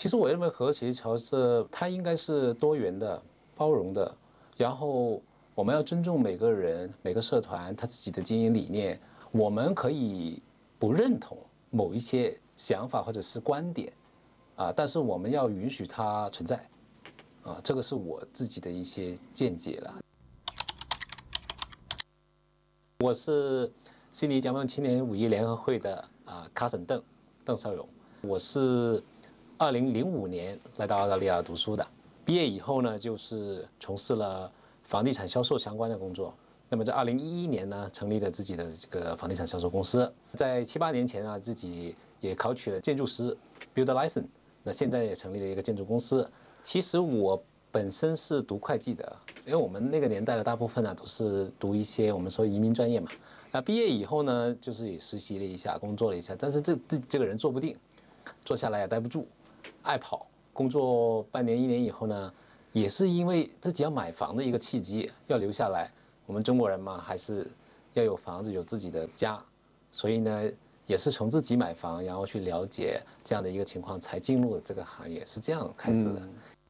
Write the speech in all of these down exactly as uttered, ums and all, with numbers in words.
其实我认为和谐侨社它应该是多元的、包容的，然后我们要尊重每个人、每个社团他自己的经营理念。我们可以不认同某一些想法或者是观点，啊，但是我们要允许它存在，啊，这个是我自己的一些见解了。我是悉尼江梦青年五一联合会的啊卡森邓邓少勇，我是二零零五年来到澳大利亚读书的，毕业以后呢，就是从事了房地产销售相关的工作。那么在二零一一年呢，成立了自己的这个房地产销售公司。在七八年前啊，自己也考取了建筑师 Builder License， 那现在也成立了一个建筑公司。其实我本身是读会计的，因为我们那个年代的大部分呢、啊、都是读一些我们说移民专业嘛。那毕业以后呢，就是也实习了一下，工作了一下，但是这这这个人坐不定，坐下来也待不住，爱跑。工作半年一年以后呢，也是因为自己要买房的一个契机，要留下来。我们中国人嘛，还是要有房子，有自己的家，所以呢，也是从自己买房，然后去了解这样的一个情况，才进入了这个行业，是这样开始的。嗯、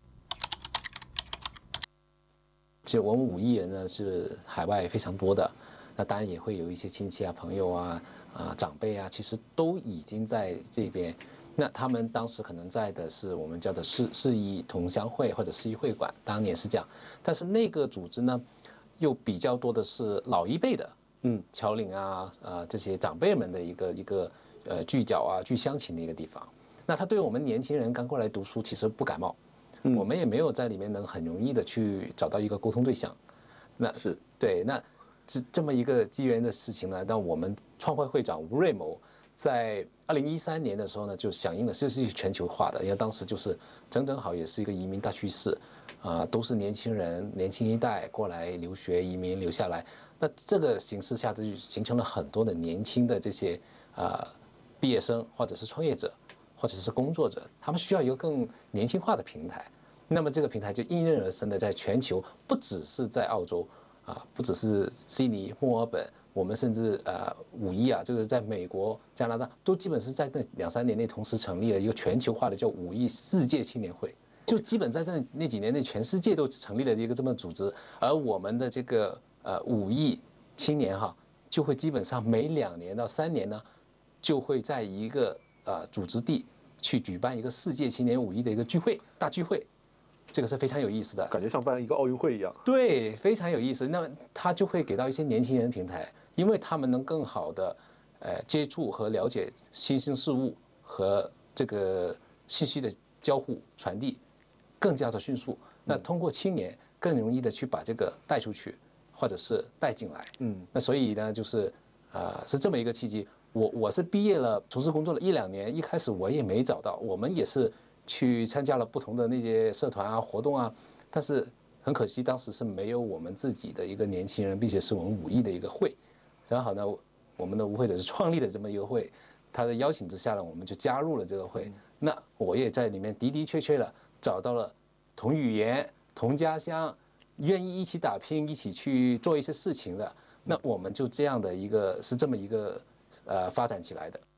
其实我们五亿人呢是海外非常多的，那当然也会有一些亲戚啊、朋友啊、啊长辈啊，其实都已经在这边。那他们当时可能在的是我们叫的市市议同乡会或者市议会馆，当年是这样，但是那个组织呢，又比较多的是老一辈的，嗯，侨领啊，呃，这些长辈们的一个一个呃聚角啊、聚乡情的一个地方。那他对我们年轻人刚过来读书，其实不感冒，嗯、我们也没有在里面能很容易的去找到一个沟通对象。那是对，那这这么一个机缘的事情呢，让我们创会会长吴瑞谋在二零一三年的时候呢，就响应了，就是全球化的，因为当时就是正正好也是一个移民大趋势。啊、呃，都是年轻人，年轻一代过来留学、移民留下来。那这个形势下，就形成了很多的年轻的这些啊、呃、毕业生，或者是创业者，或者是工作者，他们需要一个更年轻化的平台。那么这个平台就应运而生的，在全球，不只是在澳洲啊、呃，不只是悉尼、墨尔本，我们甚至呃五一啊，就是在美国、加拿大，都基本是在那两三年内同时成立了一个全球化的叫五一世界青年会。就基本在那那几年内，全世界都成立了一个这么组织，而我们的这个呃五亿青年哈，就会基本上每两年到三年呢，就会在一个呃组织地去举办一个世界青年五一的一个聚会大聚会，这个是非常有意思的， 感觉像办一个奥运会一样。 对，非常有意思。那么他就会给到一些年轻人平台，因为他们能更好的呃接触和了解新兴事物和这个信息的交互传递。更加的迅速，那通过青年更容易的去把这个带出去，或者是带进来。嗯，那所以呢，就是呃是这么一个契机。我我是毕业了，从事工作了一两年，一开始我也没找到，我们也是去参加了不同的那些社团啊、活动啊，但是很可惜，当时是没有我们自己的一个年轻人，并且是我们五亿的一个会。正好呢，我们的吴会者是创立了这么一个会，他的邀请之下呢，我们就加入了这个会。那我也在里面的的确确的找到了同语言、同家乡，愿意一起打拼、一起去做一些事情的，那我们就这样的一个是这么一个呃发展起来的。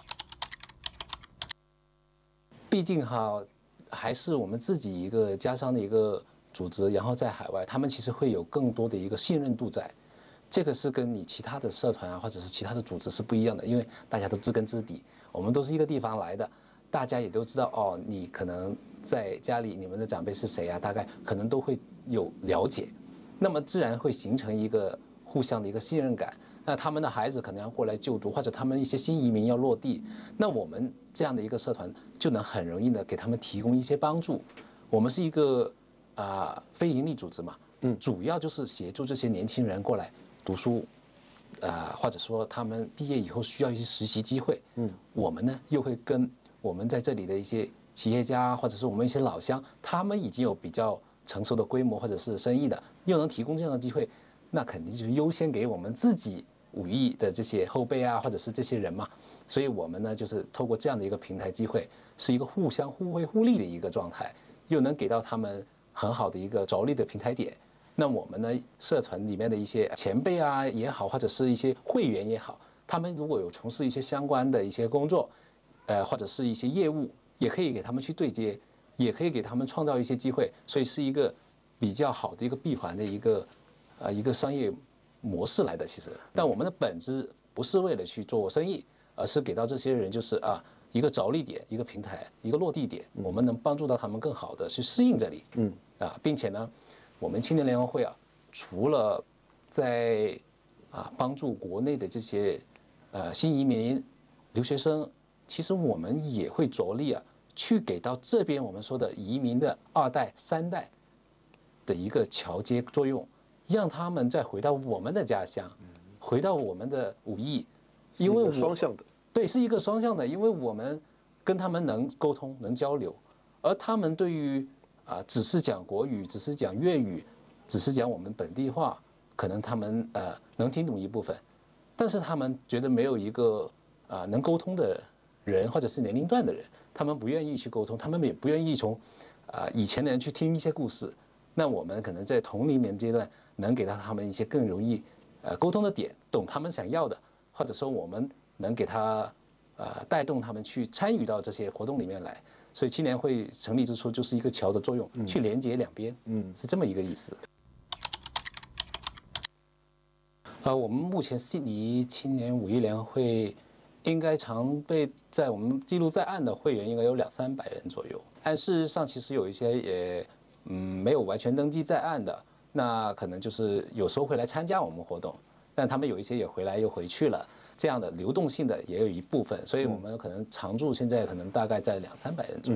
毕竟哈，还是我们自己一个家乡的一个组织，然后在海外，他们其实会有更多的一个信任度在。这个是跟你其他的社团啊，或者是其他的组织是不一样的，因为大家都知根知底，我们都是一个地方来的。大家也都知道哦，你可能在家里，你们的长辈是谁啊？大概可能都会有了解，那么自然会形成一个互相的一个信任感。那他们的孩子可能要过来就读，或者他们一些新移民要落地，那我们这样的一个社团就能很容易的给他们提供一些帮助。我们是一个啊、呃、非营利组织嘛，嗯，主要就是协助这些年轻人过来读书。啊、呃，或者说他们毕业以后需要一些实习机会，嗯，我们呢又会跟我们在这里的一些企业家，或者是我们一些老乡，他们已经有比较成熟的规模或者是生意的，又能提供这样的机会，那肯定就是优先给我们自己五亿的这些后辈啊，或者是这些人嘛。所以我们呢，就是透过这样的一个平台机会，是一个互相互惠互利的一个状态，又能给到他们很好的一个着力的平台点。那我们呢，社团里面的一些前辈啊也好，或者是一些会员也好，他们如果有从事一些相关的一些工作，呃，或者是一些业务也可以给他们去对接，也可以给他们创造一些机会，所以是一个比较好的一个闭环的一个呃一个商业模式来的。其实，但我们的本质不是为了去做生意，而是给到这些人就是啊一个着力点、一个平台、一个落地点，我们能帮助到他们更好的去适应这里。嗯啊，并且呢，我们青年联合会啊，除了在啊帮助国内的这些呃新移民留学生，其实我们也会着力啊去给到这边我们说的移民的二代、三代的一个桥接作用，让他们再回到我们的家乡，回到我们的武义，因为双向的， 对，是一个双向的，因为我们跟他们能沟通、能交流，而他们对于啊只是讲国语、只是讲粤语、只是讲我们本地话，可能他们呃能听懂一部分，但是他们觉得没有一个啊能沟通的人或者是年龄段的人，他们不愿意去沟通，他们也不愿意从啊以前的人去听一些故事。那我们可能在同龄年阶段能给到他们一些更容易呃沟通的点，懂他们想要的，或者说我们能给他呃带动他们去参与到这些活动里面来。所以青年会成立之初就是一个桥的作用，去连接两边，嗯，是这么一个意思。呃，我们目前悉尼青年五一联合会应该常被在我们记录在案的会员应该有两三百人左右，但事实上其实有一些也嗯没有完全登记在案的，那可能就是有时候会来参加我们活动，但他们有一些也回来又回去了，这样的流动性的也有一部分，所以我们可能常驻现在可能大概在两三百人左右。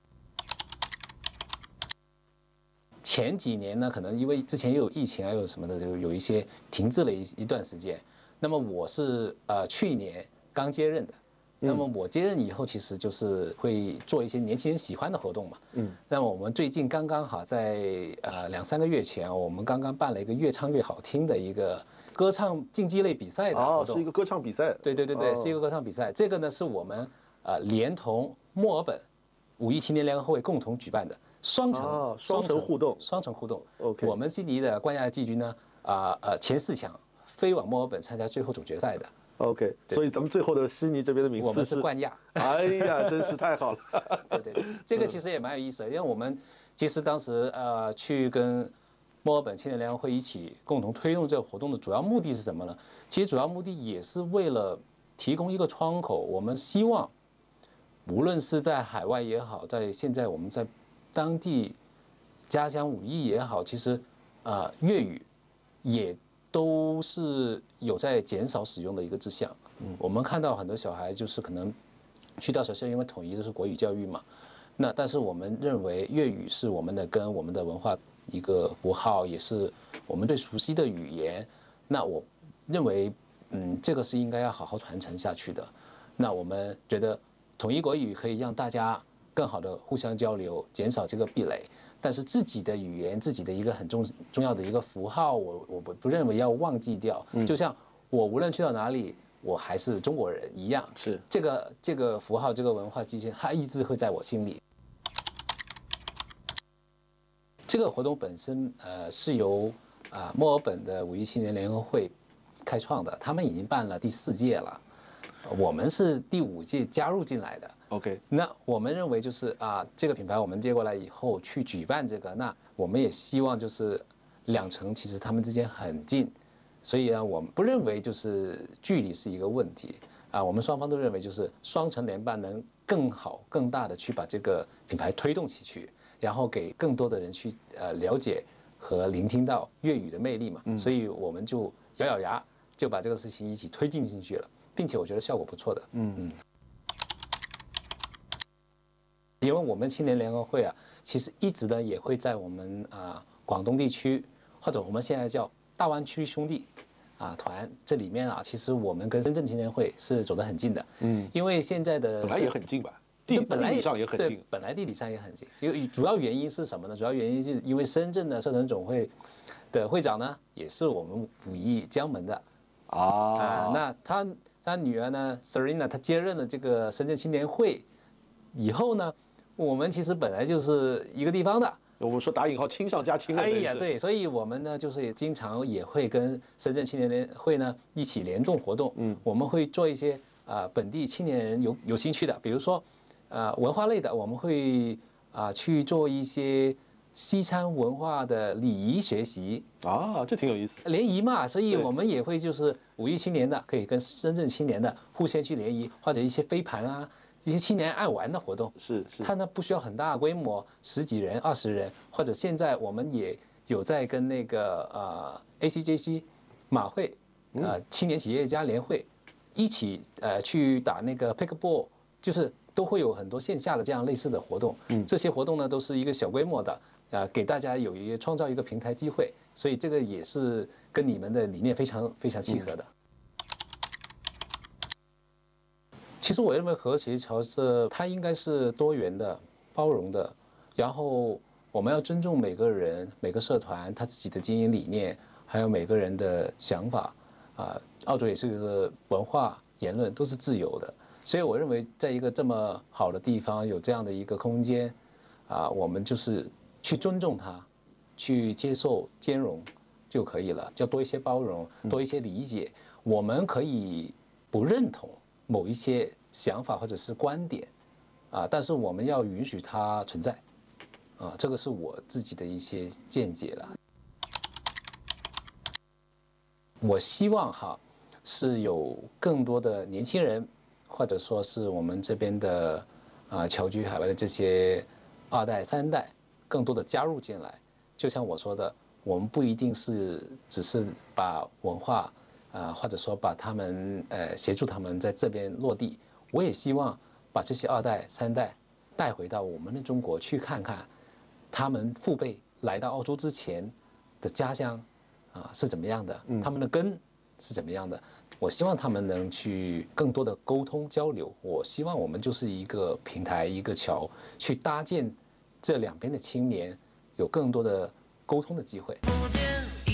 前几年呢，可能因为之前又有疫情啊，又有什么的，就有一些停滞了一一段时间。那么我是呃去年刚接任的，那么我接任以后，其实就是会做一些年轻人喜欢的活动嘛。嗯。那么我们最近刚刚好在呃两三个月前，我们刚刚办了一个越唱越好听的一个歌唱竞技类比赛的活动。 哦，是一个歌唱比赛。 对对对对，是一个歌唱比赛。这个呢是我们呃连同墨尔本五一青年联合会共同举办的。双城、 哦、双城互动， 双城互动。 OK， 我们悉尼的冠亚季军呢，啊呃前四强飞往墨尔本参加最后总决赛的。 OK， 所以咱们最后的悉尼这边的名次是我们是冠亚。 哎呀，真是太好了。 对对对，这个其实也蛮有意思的，因为我们其实当时呃去跟墨尔本青年联合会一起共同推动这个活动的主要目的是什么呢？其实主要目的也是为了提供一个窗口，我们希望无论是在海外也好，在现在我们在当地家乡武艺也好，其实啊粤语也都是有在减少使用的一个迹象。嗯，我们看到很多小孩就是可能去到学校，因为统一都是国语教育嘛，那但是我们认为粤语是我们的根，我们的文化一个符号，也是我们最熟悉的语言。那我认为，嗯，这个是应该要好好传承下去的。那我们觉得统一国语可以让大家更好的互相交流，减少这个壁垒。但是自己的语言，自己的一个很重重要的一个符号，我我不不认为要忘记掉。就像我无论去到哪里，我还是中国人一样。 是这个这个符号，这个文化基线，它一直会在我心里。这个活动本身，呃，是由啊墨尔本的五一青年联合会开创的，他们已经办了第四届了。我们是第五届加入进来的 ，OK。 那我们认为就是啊，这个品牌我们接过来以后去举办这个，那我们也希望就是两城其实他们之间很近，所以呢，我们不认为就是距离是一个问题啊，我们双方都认为就是双城联办能更好、更大的去把这个品牌推动起去，然后给更多的人去呃了解和聆听到粤语的魅力嘛，所以我们就咬咬牙就把这个事情一起推进进去了。并且我觉得效果不错的，嗯嗯，因为我们青年联合会啊，其实一直呢也会在我们啊广东地区或者我们现在叫大湾区兄弟啊团这里面啊，其实我们跟深圳青年会是走得很近的，嗯，因为现在的本来也很近吧，地本来地理上也很近， 对，本来地理上也很近，因为主要原因是什么呢？主要原因就是因为深圳的社团总会的会长呢，也是我们武义江门的啊，啊那他。他女儿呢 ，Serena， 她接任了这个深圳青年会以后呢，我们其实本来就是一个地方的。 我们说打引号亲上加亲了。 哎呀，对，所以我们呢，就是也经常也会跟深圳青年联会呢一起联动活动。嗯，我们会做一些啊、呃、本地青年人有有兴趣的，比如说呃文化类的，我们会啊、去做一些西餐文化的礼仪学习啊，这挺有意思。 联谊嘛，所以对我们也会就是五一青年的可以跟深圳青年的互相去联谊，或者一些飞盘啊，一些青年爱玩的活动。 是是， 它呢不需要很大的规模，十几人、二十人，或者现在我们也有在跟那个呃 A C J C 马会呃青年企业家联会一起呃去打那个 pickleball， 就是都会有很多线下的这样类似的活动。嗯，这些活动呢都是一个小规模的，啊，给大家有一个创造一个平台机会，所以这个也是跟你们的理念非常非常契合的。其实我认为和谐侨社它应该是多元的、包容的，然后我们要尊重每个人、每个社团他自己的经营理念，还有每个人的想法。啊，澳洲也是一个文化言论都是自由的，所以我认为在一个这么好的地方有这样的一个空间，啊，我们就是去尊重它，去接受兼容就可以了，要多一些包容，多一些理解。我们可以不认同某一些想法或者是观点，啊，但是我们要允许它存在，啊，这个是我自己的一些见解了。我希望哈是有更多的年轻人，或者说是我们这边的啊侨居海外的这些二代、三代，更多的加入进来。就像我说的，我们不一定是只是把文化啊，或者说把他们呃协助他们在这边落地。我也希望把这些二代、三代带回到我们的中国去看看，他们父辈来到澳洲之前的家乡啊是怎么样的，他们的根是怎么样的。我希望他们能去更多的沟通交流。我希望我们就是一个平台，一个桥，去搭建这两边的青年有更多的沟通的机会。